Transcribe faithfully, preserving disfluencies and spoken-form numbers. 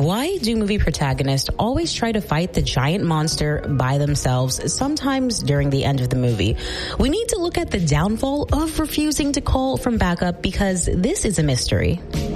Why do movie protagonists always try to fight the giant monster by themselves, sometimes during the end of the movie? We need to look at the downfall of refusing to call from backup because this is a mystery.